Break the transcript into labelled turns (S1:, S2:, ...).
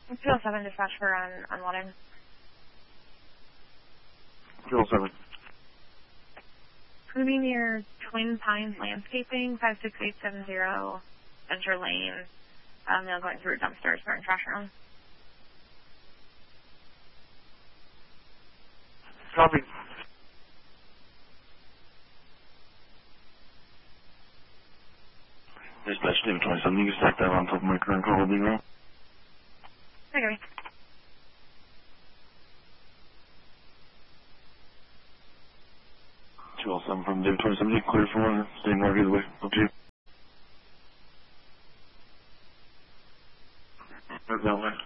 S1: 207 dispatch for unloading.
S2: 207.
S1: Proving near Twin Pines Landscaping, 56870 Center Lane. They're going through dumpsters, burning trash around.
S2: Copy. Dispatch David 27, you can stack that on top of my current call holding room.
S1: Okay.
S2: 207 from David 27, you clear for one, staying mark either way, up to you. Right that way.